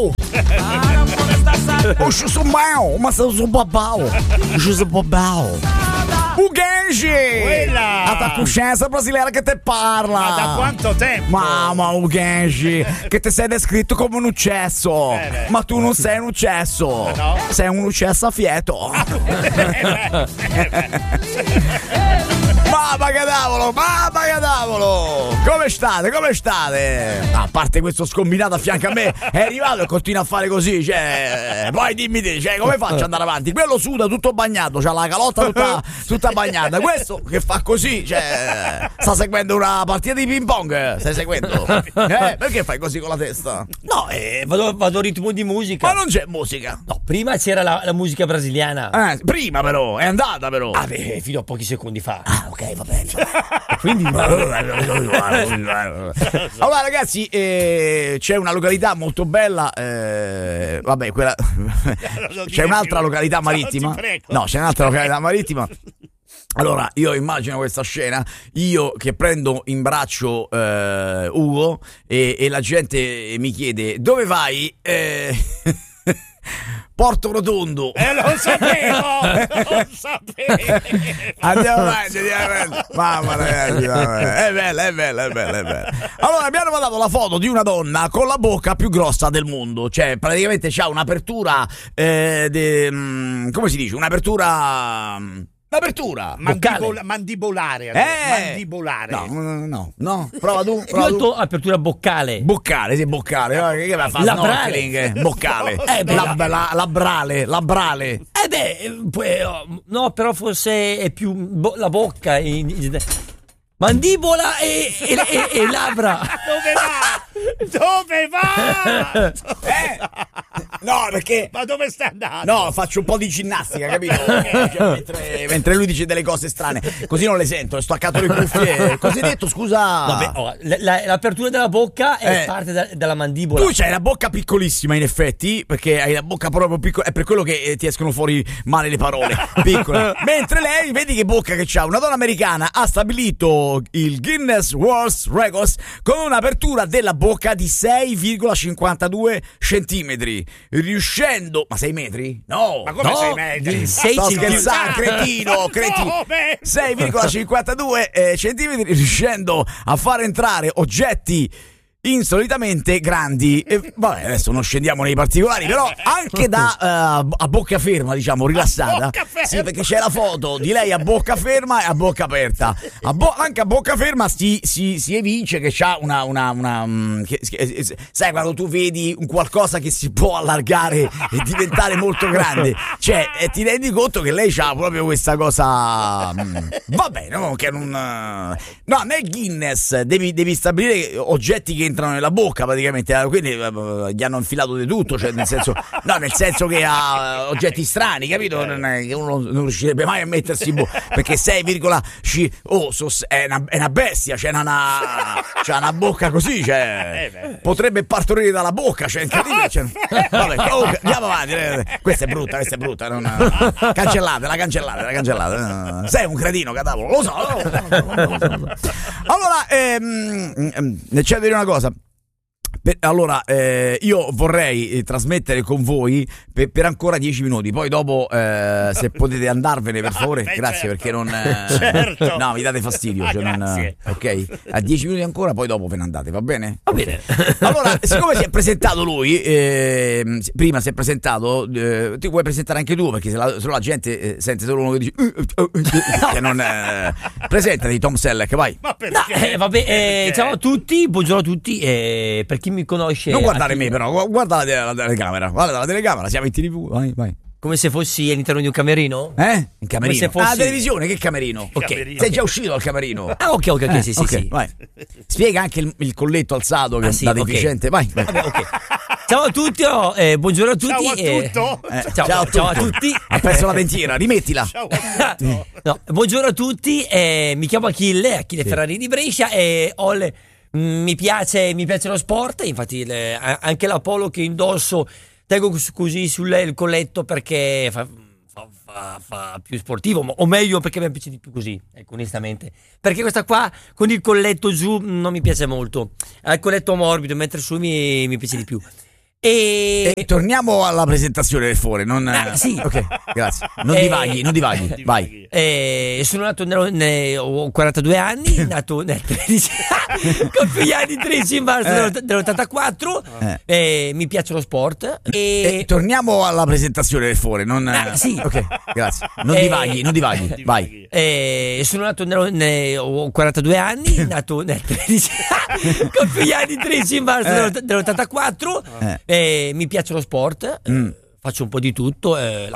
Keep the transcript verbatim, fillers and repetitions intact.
babau. O chusumau, mas eu sou babau. Chusubabau. O Genji! A tua coscienza brasileira che te parla! Ma da quanto tempo? Mamma, o Genji! Che ti sei descritto come un uccesso! Eh, ma tu non sei un uccesso! No? Sei un uccesso a fieto! Mamma che davolo! Mamma che davolo! Come state? Come state? A parte questo scombinato a fianco a me, è arrivato e continua a fare così, cioè... Poi dimmi te, cioè, come faccio ad andare avanti? Quello suda tutto bagnato, c'ha la calotta tutta, tutta bagnata. Questo che fa così, cioè... Sta seguendo una partita di ping pong? Stai seguendo? Eh? Perché fai così con la testa? No, eh, vado, vado a ritmo di musica. Ma non c'è musica. No, prima c'era la, la musica brasiliana. Eh, prima però, è andata però. Ah, beh, fino a pochi secondi fa. Ah, ok, va bene. Quindi allora ragazzi, eh, c'è una località molto bella, eh, vabbè, quella c'è un'altra località marittima. No, c'è un'altra località marittima. Allora, io immagino questa scena, io che prendo in braccio eh, Ugo e, e la gente mi chiede: dove vai? Eh, Porto Rotondo. Eh, lo sapevo, lo sapevo. Andiamo avanti, andiamo avanti. Mamma ragazzi, mamma. È bella, è bella, è bella, è bella. Allora, abbiamo mandato la foto di una donna con la bocca più grossa del mondo. Cioè, praticamente c'ha un'apertura eh, de, mh, come si dice? Un'apertura... Un'apertura Mandibola, mandibolare, eh. mandibolare. No, no, no, no. Prova tu. Io Prova ho tu. detto apertura boccale. Boccale, sì, boccale. Che, che va a fare? Labrale. Snorkeling? Boccale. Eh, beh, la, la, labrale, labrale. Eh beh, poi, no, però forse è più bo- la bocca. In, in, mandibola e, e, e, e labbra. Dove va? Dove va? Eh? No, perché... Ma dove stai andando? No, faccio un po' di ginnastica, capito? Cioè, mentre, mentre lui dice delle cose strane, così non le sento, sto accanto alle cuffie. Cosa hai detto, scusa? Vabbè, oh, la, la, l'apertura della bocca è Eh. parte da, dalla mandibola. Tu c'hai la bocca piccolissima, in effetti, perché hai la bocca proprio piccola, è per quello che eh, ti escono fuori male le parole, piccole. Mentre lei, vedi che bocca che c'ha, una donna americana ha stabilito il Guinness World Records con un'apertura della bocca di sei virgola cinquantadue centimetri, riuscendo... Ma sei metri? No! Ma come No, sei metri? di sei Sto centimetri. scherzando, cretino, cretino. Come? sei virgola cinquantadue eh, centimetri, riuscendo a far entrare oggetti insolitamente grandi. E, vabbè, adesso non scendiamo nei particolari, però anche da uh, a bocca ferma, diciamo, rilassata. bocca ferma. Sì, perché c'è la foto di lei a bocca ferma e a bocca aperta. A bo- anche a bocca ferma si, si, si evince che c'ha una... una, una um, che, che, sai, quando tu vedi un qualcosa che si può allargare e diventare molto grande, cioè, e ti rendi conto che lei c'ha proprio questa cosa... Um, vabbè, no, che non... Uh, no, nel Guinness devi, devi stabilire oggetti che entrano nella bocca praticamente, quindi uh, gli hanno infilato di tutto, cioè nel senso, no, nel senso che ha uh, oggetti strani, capito? Non è, che uno non riuscirebbe mai a mettersi in bocca, perché sei virgola cinque oh, so, è, una, è una bestia, c'è una, c'ha una bocca così, cioè potrebbe partorire dalla bocca, cioè incredibile, cioè, vabbè, comunque, andiamo avanti, questa è brutta, questa è brutta, non, cancellatela, cancellatela, cancellatela, sei un cretino, cadavolo, lo so, lo so. Allora, ehm, c'è da dire una cosa. Per, allora, eh, io vorrei eh, trasmettere con voi per, per ancora dieci minuti. Poi dopo, eh, se potete andarvene, per favore, Beh, grazie, certo. perché non. Eh, Certo. No, mi date fastidio. Ah, Cioè non, grazie. ok, a dieci minuti ancora, poi dopo ve ne andate, va bene? Va bene. Allora, siccome si è presentato lui, eh, prima si è presentato, eh, ti vuoi presentare anche tu? Perché se la, se no la gente eh, sente solo uno che dice. Che non. Eh, presentati, Tom Selleck, vai. Ma No, perché? eh, vabbè, eh, Perché? ciao a tutti, buongiorno a tutti. Eh, per chi mi conosce, Non guardare a chi- me, però, gu- guarda la, la, la telecamera. Guarda la telecamera, siamo in tivù. Vai, vai. come se fossi all'interno di un camerino. Eh? In camerino. Come se fossi- Ah, televisione, che camerino? Ok. Camerino. Sei già uscito dal camerino. Ah, ok, ok, ok, Eh, sì, sì, ok, sì. vai. Spiega anche il, il colletto alzato che Ah, è sì, da ok. deficiente. Vai, vai. Vabbè, ok. Ciao a tutti, oh, eh, buongiorno a tutti. Ciao a eh, tutto. Eh, ciao, ciao a tutti. Ha perso la dentiera, rimettila. Ciao a tutto. No, buongiorno a tutti, eh, mi chiamo Achille, Achille Ferrari di Brescia e ho le- mm, mi piace, mi piace lo sport, infatti le- a- anche la polo che indosso tengo cos- così sul il colletto perché fa, fa- fa- fa più sportivo, ma- o meglio perché mi piace di più così, ecco, onestamente. Perché questa qua con il colletto giù mm, non mi piace molto, ha il colletto morbido, mentre su mi, mi piace di più. E E torniamo alla presentazione del Fore. Non, Ah, sì. Ok, grazie. Non Eh, divaghi, non divaghi. Vai. Eh, sono nato, ne- ne- ho quarantadue anni, nato nel tredici, compio gli anni tredici marzo Eh. dell'ott- dell'ottantaquattro, Eh. eh, mi piace lo sport E e torniamo alla presentazione del Fore. Non, Ah, sì. Ok, grazie. Non Eh, divaghi, non divaghi. Vai. eh, sono nato, ne- ne- ho quarantadue anni, nato nel tredici, compio gli anni tredici marzo Eh. dell'ott- dell'ottantaquattro, Eh. eh, mi piace lo sport, Mm. faccio un po' di tutto, eh,